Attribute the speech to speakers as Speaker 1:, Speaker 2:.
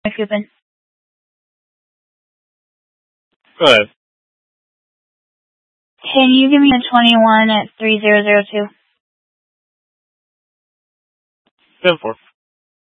Speaker 1: Coupon.
Speaker 2: Go ahead.
Speaker 1: Can you give me a 21 at 3002?
Speaker 2: 10-4.